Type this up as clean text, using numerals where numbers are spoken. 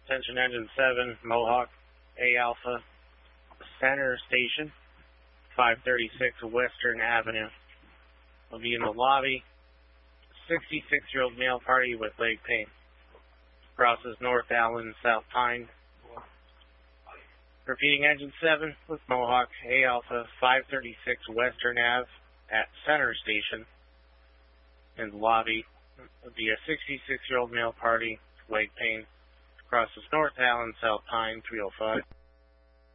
Attention Engine 7, Mohawk, A Alpha, Center Station, 536 Western Avenue. Will be in the lobby. 66-year-old male party with leg pain. Crosses North Allen, South Pine. Repeating Engine 7 with Mohawk, A Alpha, 536 Western Ave at Center Station. In the lobby will be a 66-year-old male party, leg pain. Crosses North Allen, South Pine, 305.